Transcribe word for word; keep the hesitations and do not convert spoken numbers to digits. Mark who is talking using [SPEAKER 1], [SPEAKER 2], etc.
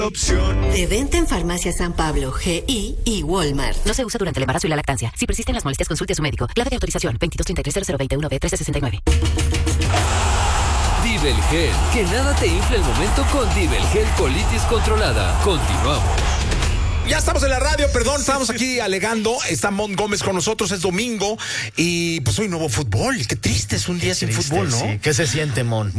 [SPEAKER 1] opción.
[SPEAKER 2] De venta en Farmacia San Pablo, G I y Walmart.
[SPEAKER 3] No se usa durante el embarazo y la lactancia. Si persisten las molestias, consulte a su médico. Clave de autorización veintidós treinta y tres cero cero veintiuno B trece sesenta y nueve.
[SPEAKER 4] Dibelgel, que nada te infle el momento con Dibelgel colitis controlada. Continuamos.
[SPEAKER 5] Ya estamos en la radio, perdón, estábamos aquí alegando. Está Mon Gómez con nosotros, es domingo y pues hoy no hubo fútbol. Qué triste, es un día
[SPEAKER 6] Qué
[SPEAKER 5] sin
[SPEAKER 6] triste,
[SPEAKER 5] fútbol, ¿no?
[SPEAKER 6] Sí. ¿Qué se siente, Mon?